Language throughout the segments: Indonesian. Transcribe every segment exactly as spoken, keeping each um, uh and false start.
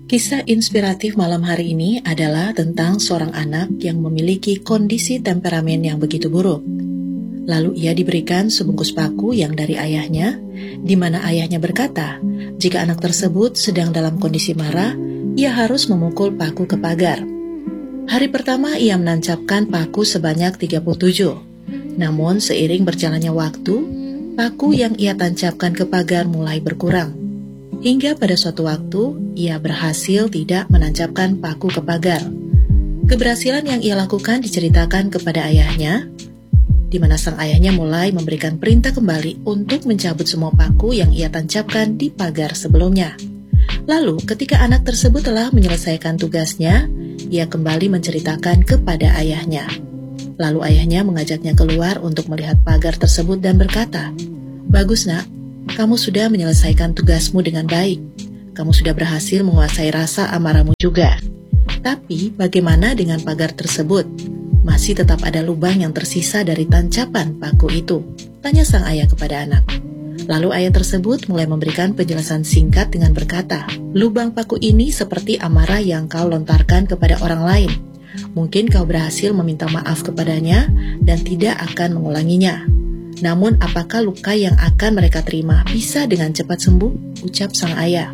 Kisah inspiratif malam hari ini adalah tentang seorang anak yang memiliki kondisi temperamen yang begitu buruk. Lalu ia diberikan sebungkus paku yang dari ayahnya, di mana ayahnya berkata, jika anak tersebut sedang dalam kondisi marah, ia harus memukul paku ke pagar. Hari pertama ia menancapkan paku sebanyak tiga puluh tujuh. Namun seiring berjalannya waktu, paku yang ia tancapkan ke pagar mulai berkurang. Hingga pada suatu waktu, ia berhasil tidak menancapkan paku ke pagar. Keberhasilan yang ia lakukan diceritakan kepada ayahnya, di mana sang ayahnya mulai memberikan perintah kembali untuk mencabut semua paku yang ia tancapkan di pagar sebelumnya. Lalu, ketika anak tersebut telah menyelesaikan tugasnya, ia kembali menceritakan kepada ayahnya. Lalu ayahnya mengajaknya keluar untuk melihat pagar tersebut dan berkata, "Bagus nak, kamu sudah menyelesaikan tugasmu dengan baik. Kamu sudah berhasil menguasai rasa amarahmu juga. Tapi bagaimana dengan pagar tersebut? Masih tetap ada lubang yang tersisa dari tancapan paku itu," tanya sang ayah kepada anak. Lalu ayah tersebut mulai memberikan penjelasan singkat dengan berkata, "Lubang paku ini seperti amarah yang kau lontarkan kepada orang lain. Mungkin kau berhasil meminta maaf kepadanya dan tidak akan mengulanginya. Namun apakah luka yang akan mereka terima bisa dengan cepat sembuh?" ucap sang ayah.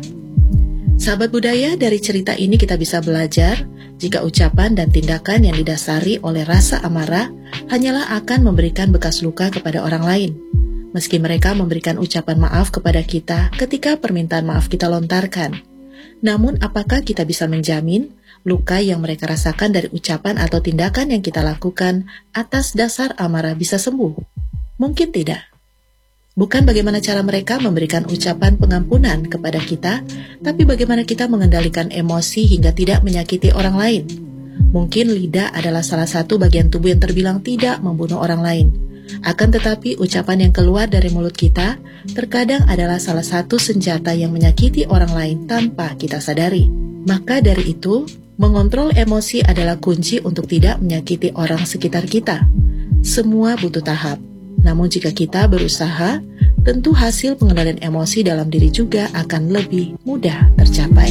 Sahabat budaya, dari cerita ini kita bisa belajar jika ucapan dan tindakan yang didasari oleh rasa amarah hanyalah akan memberikan bekas luka kepada orang lain. Meski mereka memberikan ucapan maaf kepada kita ketika permintaan maaf kita lontarkan. Namun apakah kita bisa menjamin luka yang mereka rasakan dari ucapan atau tindakan yang kita lakukan atas dasar amarah bisa sembuh? Mungkin tidak. Bukan bagaimana cara mereka memberikan ucapan pengampunan kepada kita, tapi bagaimana kita mengendalikan emosi hingga tidak menyakiti orang lain. Mungkin lidah adalah salah satu bagian tubuh yang terbilang tidak membunuh orang lain. Akan tetapi ucapan yang keluar dari mulut kita terkadang adalah salah satu senjata yang menyakiti orang lain tanpa kita sadari. Maka dari itu, mengontrol emosi adalah kunci untuk tidak menyakiti orang sekitar kita. Semua butuh tahap. Namun jika kita berusaha, tentu hasil pengendalian emosi dalam diri juga akan lebih mudah tercapai.